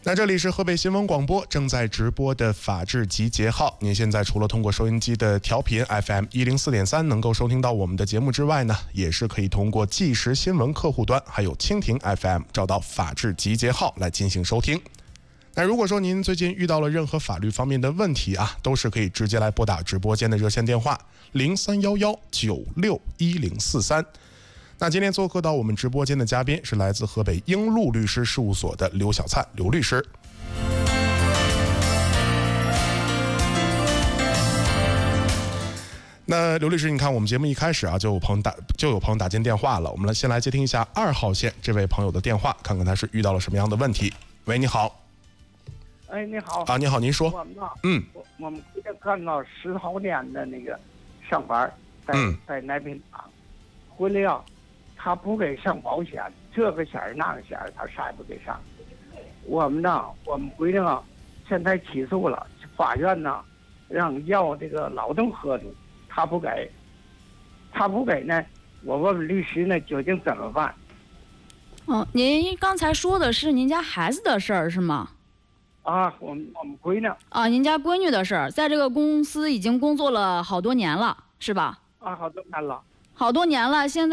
那这里是河北新闻广播正在直播的法治集结号。您现在除了通过收音机的调频 FM104.3 能够收听到我们的节目之外呢，也是可以通过即时新闻客户端还有蜻蜓 FM 找到法治集结号来进行收听。那如果说您最近遇到了任何法律方面的问题啊，都是可以直接来拨打直播间的热线电话0311961043。那今天做客到我们直播间的嘉宾是来自河北英路律师事务所的刘小灿刘律师。那刘律师，你看我们节目一开始啊，就有朋友打进电话了，我们先来接听一下2号线这位朋友的电话，看看他是遇到了什么样的问题。喂，你好。 哎，你好啊，你好，您说。 我们干到10好年的那个上班，在奶品厂，回来啊，他不给上保险，这个险那个险，他啥也不给上。我们回来啊，现在起诉了，法院呢让要这个劳动合同，他不给呢，我问律师呢究竟怎么办？ 哦，您刚才说的是您家孩子的事儿是吗？ 啊，我们闺女啊，您家闺女的事儿，在这个公司已经工作了好多年了，是吧？ 啊，好多年了， 现在。